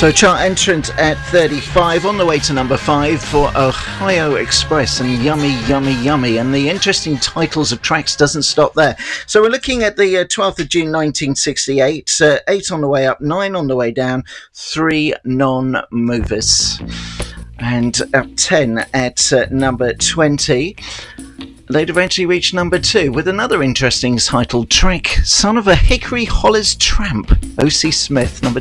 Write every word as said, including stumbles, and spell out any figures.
So chart entrant at thirty-five, on the way to number five for Ohio Express and Yummy Yummy Yummy. And the interesting titles of tracks doesn't stop there. So we're looking at the uh, twelfth of June nineteen sixty-eight, uh, eight on the way up, nine on the way down, three non-movers. And up ten at uh, number twenty. They'd eventually reach number two with another interesting titled track, Son of a Hickory Hollis Tramp, O C Smith, number